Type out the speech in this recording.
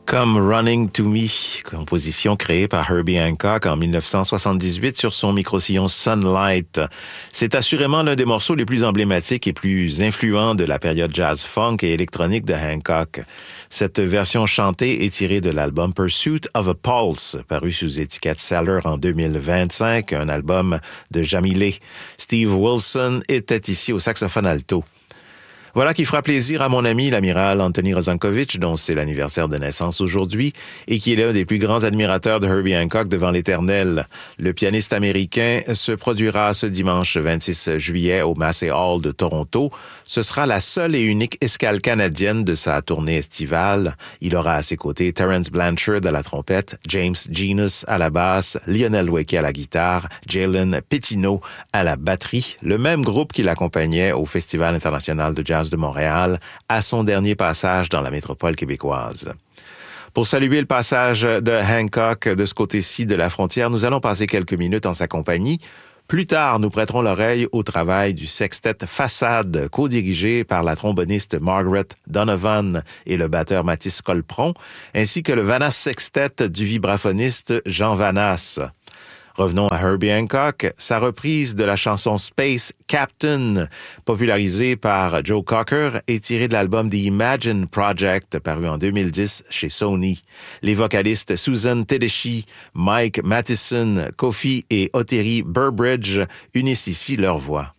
Comme Running to Me, composition créée par Herbie Hancock en 1978 sur son micro-sillon Sunlight. C'est assurément l'un des morceaux les plus emblématiques et plus influents de la période jazz-funk et électronique de Hancock. Cette version chantée est tirée de l'album Pursuit of a Pulse, paru sous étiquette Cellar en 2025, un album de Jamilé. Steve Wilson était ici au saxophone alto. Voilà qui fera plaisir à mon ami l'amiral Anthony Rozankovich, dont c'est l'anniversaire de naissance aujourd'hui, et qui est l'un des plus grands admirateurs de Herbie Hancock devant l'éternel. Le pianiste américain se produira ce dimanche 26 juillet au Massey Hall de Toronto. Ce sera la seule et unique escale canadienne de sa tournée estivale. Il aura à ses côtés Terence Blanchard à la trompette, James Genus à la basse, Lionel Weke à la guitare, Jalen Pettineau à la batterie, le même groupe qui l'accompagnait au Festival international de jazz de Montréal à son dernier passage dans la métropole québécoise. Pour saluer le passage de Hancock de ce côté-ci de la frontière, nous allons passer quelques minutes en sa compagnie. Plus tard, nous prêterons l'oreille au travail du sextet Façade, co-dirigé par la tromboniste Margaret Donovan et le batteur Mathis Colpron, ainsi que le Vanas Sextet du vibraphoniste Jean Vanas. Revenons à Herbie Hancock, sa reprise de la chanson Space Captain, popularisée par Joe Cocker et tirée de l'album The Imagine Project, paru en 2010 chez Sony. Les vocalistes Susan Tedeschi, Mike Matheson, Kofi et Oteri Burbridge unissent ici leurs voix.